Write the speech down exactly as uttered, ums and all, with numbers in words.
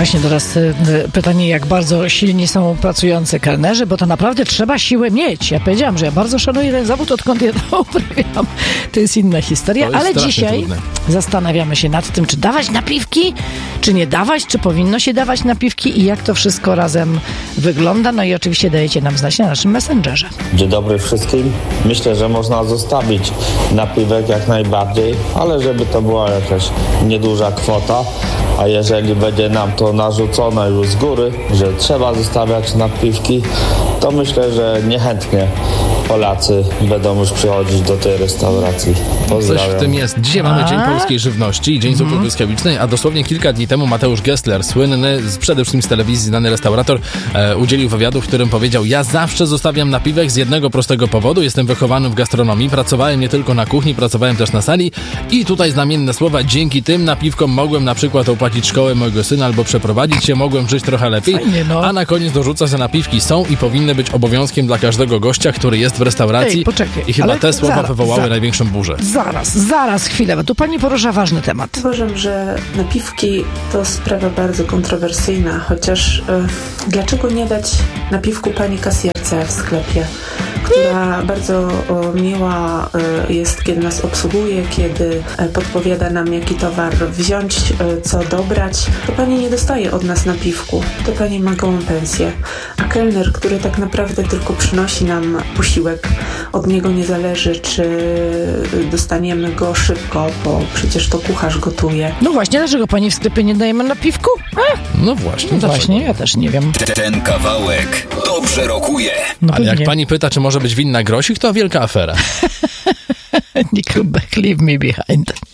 Właśnie teraz y, pytanie, jak bardzo silni są pracujący kelnerzy, bo to naprawdę trzeba siłę mieć. Ja powiedziałam, że ja bardzo szanuję ten zawód, odkąd ja to uprawiam. To jest inna historia, jest ale dzisiaj trudne. Zastanawiamy się nad tym, czy dawać napiwki, czy nie dawać, czy powinno się dawać napiwki i jak to wszystko razem wygląda. No i oczywiście dajecie nam znać na naszym Messengerze. Dzień dobry wszystkim. Myślę, że można zostawić napiwek jak najbardziej, ale żeby to była jakaś nieduża kwota, a jeżeli będzie nam to narzucone już z góry, że trzeba zostawiać napiwki, to myślę, że niechętnie Polacy będą już przychodzić do tej restauracji. Pozdrawiam. Coś w tym jest. Dzisiaj mamy A? Dzień Polskiej Żywności i Dzień Zupy Błyskawicznej, a dosłownie kilka dni temu Mateusz Gessler, słynny z, przede wszystkim z telewizji, znany restaurator, e, udzielił wywiadu, w którym powiedział: ja zawsze zostawiam napiwek z jednego prostego powodu. Jestem wychowany w gastronomii, pracowałem nie tylko na kuchni, pracowałem też na sali i tutaj znamienne słowa: dzięki tym napiwkom mogłem na przykład opłacić szkołę mojego syna albo przeprowadzić się, mogłem żyć trochę lepiej. Fajnie, no. A na koniec dorzuca, że napiwki są i powinny być obowiązkiem dla każdego gościa, który jest w restauracji. Ej, poczekaj, I chyba ale te słowa zaraz, wywołały zaraz. największą burzę. Zaraz, zaraz, chwilę, bo tu pani porusza ważny temat. Uważam, że napiwki to sprawa bardzo kontrowersyjna, chociaż y, dlaczego nie dać napiwku pani kasjerce w sklepie, która bardzo o, miła y, jest, kiedy nas obsługuje, kiedy y, podpowiada nam, jaki towar wziąć, y, co dobrać. To pani nie dostaje od nas napiwku, to pani ma gołą pensję. A kelner, który tak naprawdę tylko przynosi nam posiłek, od niego nie zależy, czy dostaniemy go szybko, bo przecież to kucharz gotuje. No właśnie, dlaczego pani w sklepie nie dajemy napiwku? A, No właśnie. no dlaczego? właśnie, ja też nie wiem. Ten kawałek dobrze rokuje. No Ale jak pewnie. pani pyta, czy może być winna grosik, to wielka afera. Nickelback, leave me behind.